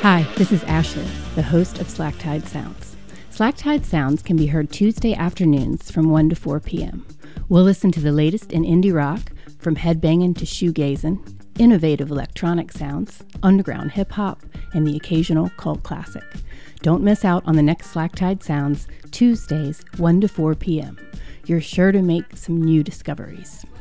Hi, this is Ashley, the host of Slacktide Sounds. Slacktide Sounds can be heard Tuesday afternoons from 1 to 4 p.m. We'll listen to the latest in indie rock, from headbanging to shoegazing, innovative electronic sounds, underground hip-hop, and the occasional cult classic. Don't miss out on the next Slacktide Sounds, Tuesdays, 1 to 4 p.m. You're sure to make some new discoveries.